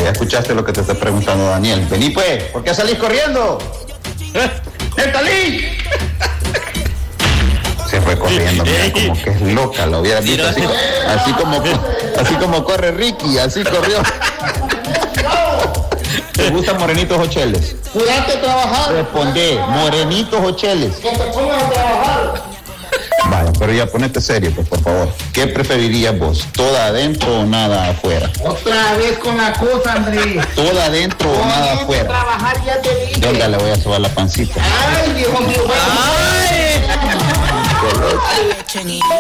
ya escuchaste lo que te está preguntando Daniel. Vení pues, ¿por qué salís corriendo? ¡Salí! Se fue corriendo, mira, como que es loca, lo hubiera visto así como corre Ricky, así corrió. ¿Te gustan morenitos o cheles? Cuídate a trabajar. Responde, morenitos o cheles. Que te pongas a trabajar. Vale, pero ya ponete serio, pues, por favor. ¿Qué preferirías vos? ¿Toda adentro o nada afuera? Otra vez con la cosa, Andrés. ¿Toda adentro o nada afuera? Trabajar, ya te dije. Yo le voy a sobar la pancita. Ay, Dios mío. Ay.